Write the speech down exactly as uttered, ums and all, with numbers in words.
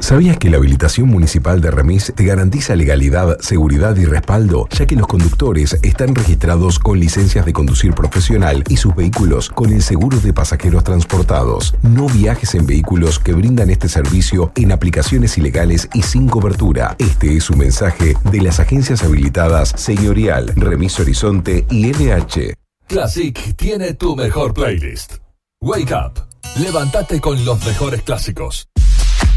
¿Sabías que la habilitación municipal de Remis te garantiza legalidad, seguridad y respaldo, ya que los conductores están registrados con licencias de conducir profesional y sus vehículos con el seguro de pasajeros transportados? No viajes en vehículos que brindan este servicio en aplicaciones ilegales y sin cobertura. Este es un mensaje de las agencias habilitadas Señorial, Remis Horizonte y L H. Classic tiene tu mejor playlist. Wake up. Levántate con los mejores clásicos.